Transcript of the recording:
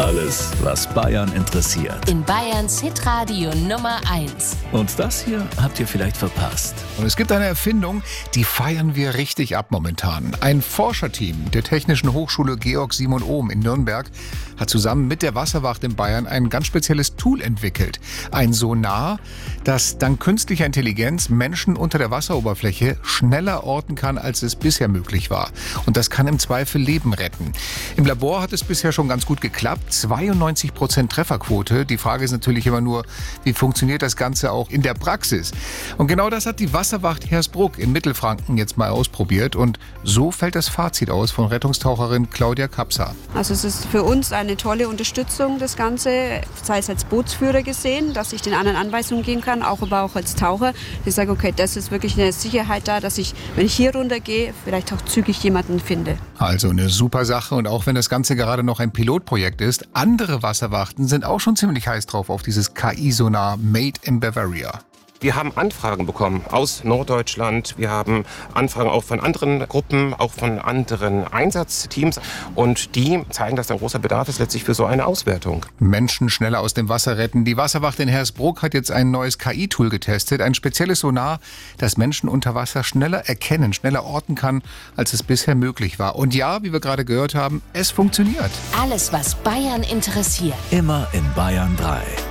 Alles, was Bayern interessiert. In Bayerns Hitradio Nummer 1. Und das hier habt ihr vielleicht verpasst. Und es gibt eine Erfindung, die feiern wir richtig ab momentan. Ein Forscherteam der Technischen Hochschule Georg Simon Ohm in Nürnberg hat zusammen mit der Wasserwacht in Bayern ein ganz spezielles Tool entwickelt. Ein Sonar, das dank künstlicher Intelligenz Menschen unter der Wasseroberfläche schneller orten kann, als es bisher möglich war. Und das kann im Zweifel Leben retten. Im Labor hat es bisher schon ganz gut geklappt. 92% Trefferquote. Die Frage ist natürlich immer nur, wie funktioniert das Ganze auch in der Praxis? Und genau das hat die Wasserwacht Hersbruck in Mittelfranken jetzt mal ausprobiert. Und so fällt das Fazit aus von Rettungstaucherin Claudia Kapsa. Also es ist für uns eine tolle Unterstützung, das Ganze, sei es als Bootsführer gesehen, dass ich den anderen Anweisungen geben kann, aber auch als Taucher. Ich sage, okay, das ist wirklich eine Sicherheit da, dass ich, wenn ich hier runtergehe, vielleicht auch zügig jemanden finde. Also eine super Sache. Und auch wenn das Ganze gerade noch ein Pilotprojekt ist, andere Wasserwachten sind auch schon ziemlich heiß drauf auf dieses KI-Sonar Made in Bavaria. Wir haben Anfragen bekommen aus Norddeutschland. Wir haben Anfragen auch von anderen Gruppen, auch von anderen Einsatzteams. Und die zeigen, dass da ein großer Bedarf ist letztlich für so eine Auswertung. Menschen schneller aus dem Wasser retten. Die Wasserwacht in Hersbruck hat jetzt ein neues KI-Tool getestet. Ein spezielles Sonar, das Menschen unter Wasser schneller erkennen, schneller orten kann, als es bisher möglich war. Und ja, wie wir gerade gehört haben, es funktioniert. Alles, was Bayern interessiert. Immer in Bayern 3.